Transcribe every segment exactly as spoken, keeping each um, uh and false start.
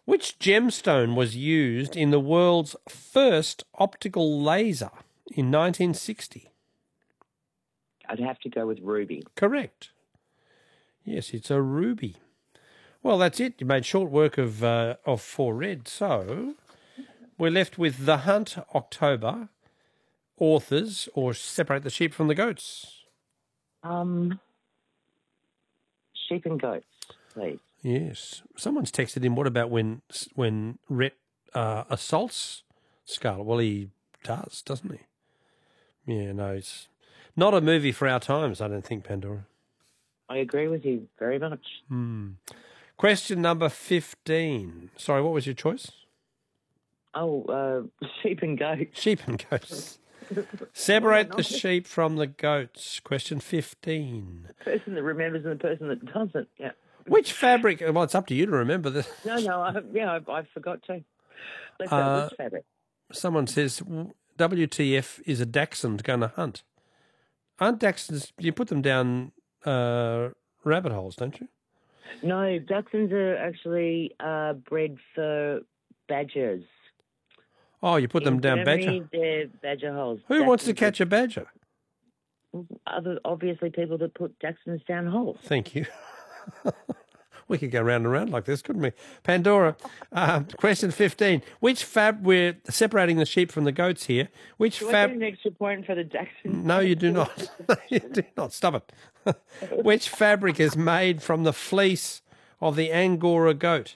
Which gemstone was used in the world's first optical laser in nineteen sixty? I'd have to go with ruby. Correct. Yes, it's a ruby. Well, that's it. You made short work of uh, of four red. So we're left with The Hunt, October, Authors, or Separate the Sheep from the Goats. Um, sheep and goats, please. Yes. Someone's texted him, what about when when Rhett uh, assaults Scarlet? Well, he does, doesn't he? Yeah, no, it's not a movie for our times, I don't think, Pandora. I agree with you very much. Hmm. Question number fifteen. Sorry, what was your choice? Oh, uh, sheep and goats. Sheep and goats. Separate the sheep from the goats. Question fifteen. The person that remembers and the person that doesn't, yeah. Which fabric? Well, it's up to you to remember this. No, no, I, yeah, I, I forgot to. Let's go, Uh, which fabric? Someone says, W T F is a dachshund going to hunt? Aren't dachshunds, you put them down uh, rabbit holes, don't you? No, dachshunds are actually uh, bred for badgers. Oh, you put them In down Germany, badger? they're badger holes. Who wants to Dachshunds catch a badger? are Other, obviously, people that put dachshunds down holes. Thank you. We could go round and round like this, couldn't we? Pandora, uh, question fifteen. Which fab, we're separating the sheep from the goats here. Which Do I fab... get an extra point for the dachshunds? No, you do not. You do not. Stop it. Which fabric is made from the fleece of the Angora goat?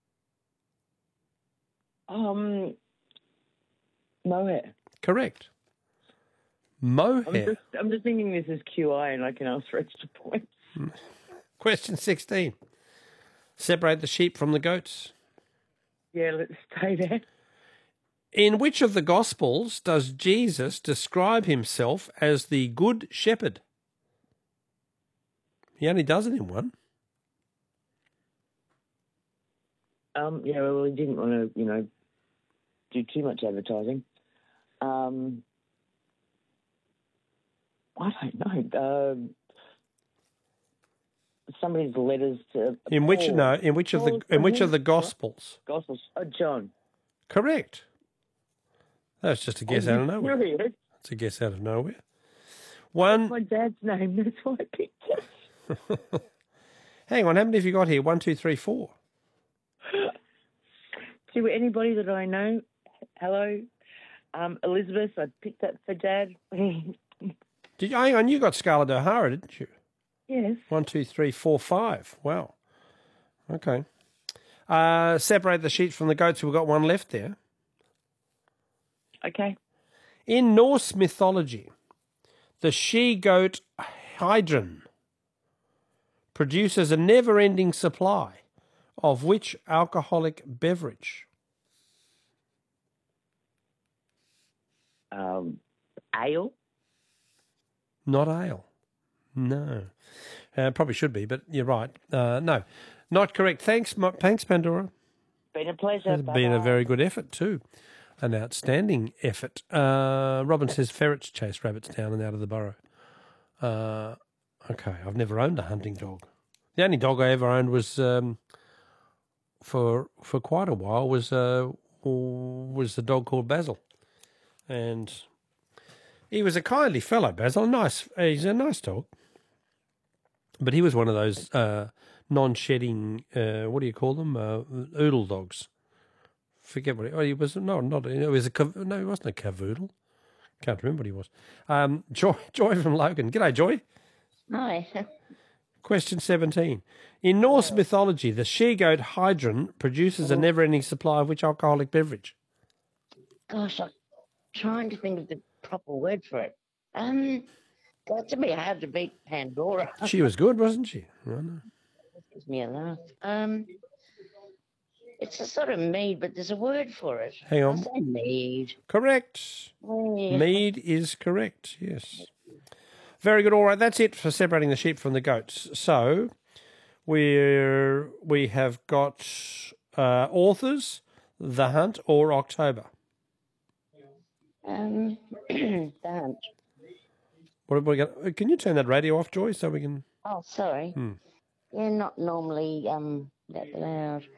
Um, mohair. Correct. I'm Mohair. just, I'm just thinking this is Q I and I can ask for extra points. Question sixteen. Separate the sheep from the goats. Yeah, let's stay there. In which of the Gospels does Jesus describe himself as the Good Shepherd? He only does it in one. Um, yeah, well, we didn't want to, you know, do too much advertising. Um, I don't know. Um, somebody's letters to In which Paul. no, in which of the Paul's in which from of the him? Gospels? Gospels. Oh, John. Correct. That's just a guess Are out you of nowhere. serious? It's a guess out of nowhere. One. My dad's name. That's why I picked it. Hang on, how many have you got here? One, two, three, four. To anybody that I know, hello, um, Elizabeth. I picked that for Dad. Did you, hang on, you got Scarlett O'Hara, didn't you? Yes. One, two, three, four, five. Wow. Okay. Uh, separate the sheep from the goats. We've got one left there. Okay. In Norse mythology, the she-goat Hydrun produces a never-ending supply of which alcoholic beverage? Um, ale. Not ale. No. Uh, probably should be, but you're right. Uh, no, not correct. Thanks, Ma- thanks, Pandora. Been a pleasure. It's been a very good effort too. An outstanding effort. Uh, Robin says ferrets chase rabbits down and out of the burrow. Uh, okay, I've never owned a hunting dog. The only dog I ever owned was um, for for quite a while was uh, was a dog called Basil, and he was a kindly fellow. Basil, nice. He's a nice dog, but he was one of those uh, non-shedding. Uh, what do you call them? Uh, oodle dogs. Forget what he, oh, he was. No, not. It was a cav- no. He wasn't a cavoodle. Can't remember what he was. Um, Joy, Joy from Logan. G'day, Joy. Hi. Question seventeen. In Norse mythology, the she-goat Hydrun produces a never-ending supply of which alcoholic beverage? Gosh, I'm trying to think of the proper word for it. Um, got to be hard to beat Pandora. She was good, wasn't she? I know. Gives me a laugh. Um, it's a sort of mead, but there's a word for it. Hang on. I'll say mead. Correct. Yeah. Mead is correct, yes. Very good. All right, that's it for separating the sheep from the goats. So we're, we have got uh, authors, The Hunt, or October. Um, don't. What are we going? Can you turn that radio off, Joy, so we can? Oh, sorry. Hmm. Yeah, not normally um that loud.